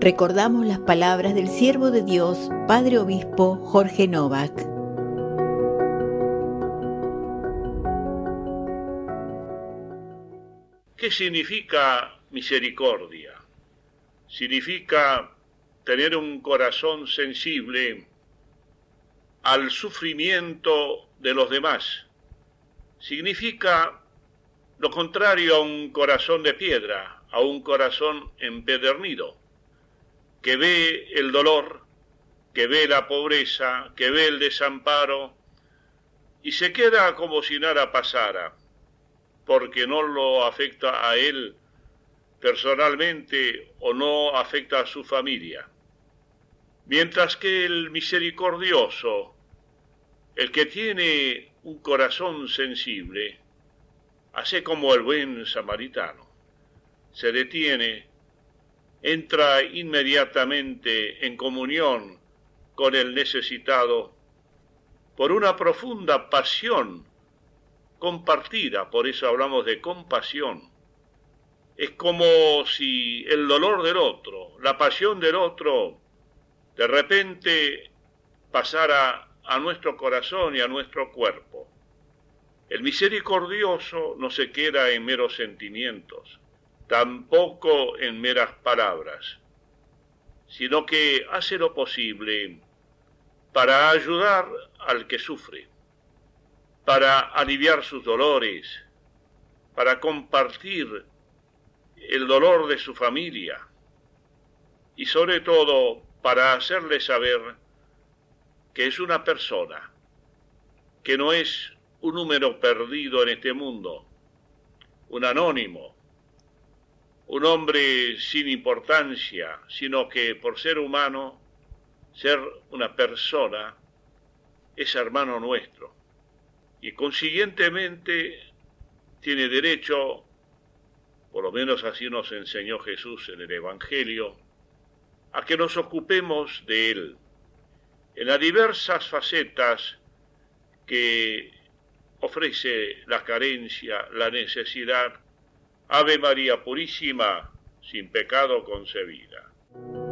Recordamos las palabras del siervo de Dios, Padre Obispo Jorge Novak. ¿Qué significa misericordia? Significa tener un corazón sensible al sufrimiento de los demás. Significa lo contrario a un corazón de piedra, a un corazón empedernido, que ve el dolor, que ve la pobreza, que ve el desamparo, y se queda como si nada pasara, porque no lo afecta a él personalmente o no afecta a su familia. Mientras que el misericordioso, el que tiene un corazón sensible, hace como el buen samaritano, se detiene, entra inmediatamente en comunión con el necesitado por una profunda pasión compartida, por eso hablamos de compasión. Es como si el dolor del otro, la pasión del otro, de repente pasara a nuestro corazón y a nuestro cuerpo. El misericordioso no se queda en meros sentimientos, tampoco en meras palabras, sino que hace lo posible para ayudar al que sufre, para aliviar sus dolores, para compartir el dolor de su familia y sobre todo para hacerle saber que es una persona, que no es un número perdido en este mundo, un anónimo, un hombre sin importancia, sino que por ser humano, ser una persona, es hermano nuestro y consiguientemente tiene derecho, por lo menos así nos enseñó Jesús en el Evangelio, a que nos ocupemos de él en las diversas facetas que ofrece la carencia, la necesidad. Ave María Purísima, sin pecado concebida.